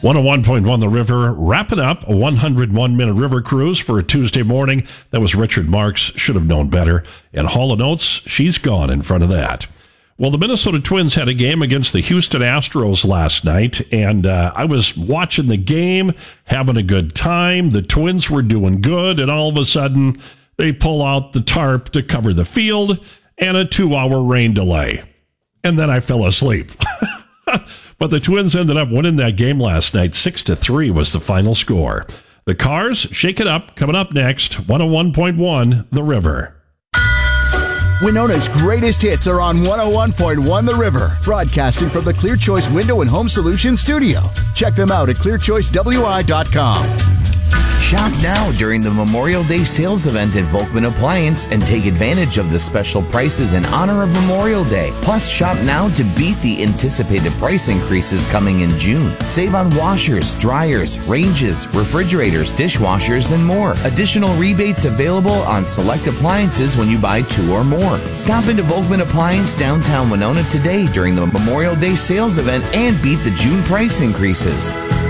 101.1 The River, wrapping up a 101-minute river cruise for a Tuesday morning. That was Richard Marks, Should Have Known Better. And Hall & Oates, She's Gone in front of that. Well, the Minnesota Twins had a game against the Houston Astros last night, and I was watching the game, having a good time. The Twins were doing good, and all of a sudden, they pull out the tarp to cover the field, and a 2-hour rain delay. And then I fell asleep. But the Twins ended up winning that game last night. 6-3 was the final score. The Cars, Shake It Up, coming up next. 101.1 The River. Winona's greatest hits are on 101.1 The River, broadcasting from the Clear Choice Window and Home Solutions studio. Check them out at clearchoicewi.com. Shop now during the Memorial Day sales event at Volkman Appliance and take advantage of the special prices in honor of Memorial Day. Plus, shop now to beat the anticipated price increases coming in June. Save on washers, dryers, ranges, refrigerators, dishwashers, and more. Additional rebates available on select appliances when you buy 2 or more. Stop into Volkman Appliance downtown Winona today during the Memorial Day sales event and beat the June price increases.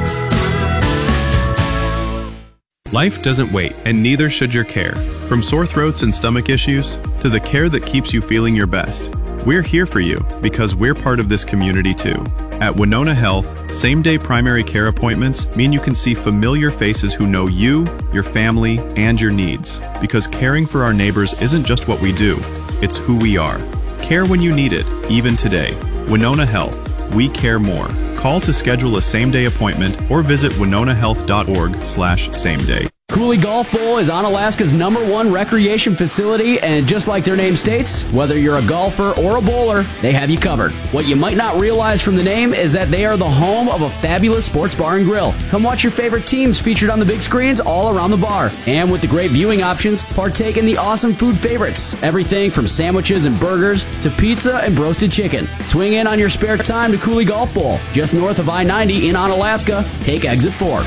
Life doesn't wait, and neither should your care. From sore throats and stomach issues to the care that keeps you feeling your best, we're here for you because we're part of this community too. At Winona Health, same-day primary care appointments mean you can see familiar faces who know you, your family, and your needs. Because caring for our neighbors isn't just what we do, it's who we are. Care when you need it, even today. Winona Health. We care more. Call to schedule a same-day appointment or visit winonahealth.org/same-day. Cooley Golf Bowl is Onalaska's #1 recreation facility, and just like their name states, whether you're a golfer or a bowler, they have you covered. What you might not realize from the name is that they are the home of a fabulous sports bar and grill. Come watch your favorite teams featured on the big screens all around the bar. And with the great viewing options, partake in the awesome food favorites. Everything from sandwiches and burgers to pizza and roasted chicken. Swing in on your spare time to Cooley Golf Bowl, just north of I-90 in Onalaska. Take exit 4.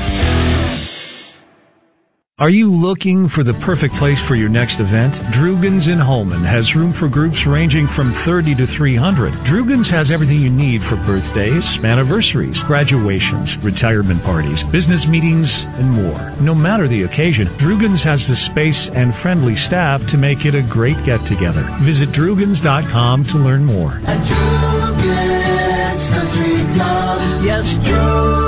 Are you looking for the perfect place for your next event? Drugan's in Holman has room for groups ranging from 30 to 300. Drugan's has everything you need for birthdays, anniversaries, graduations, retirement parties, business meetings, and more. No matter the occasion, Drugan's has the space and friendly staff to make it a great get-together. Visit Drugans.com to learn more. At Drugan's Country Club, yes, Drugan's.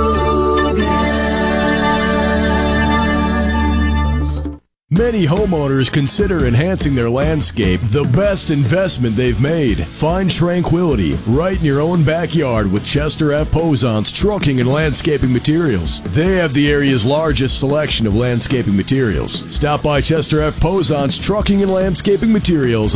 Many homeowners consider enhancing their landscape the best investment they've made. Find tranquility right in your own backyard with Chester F. Posant's Trucking and Landscaping Materials. They have the area's largest selection of landscaping materials. Stop by Chester F. Posant's Trucking and Landscaping Materials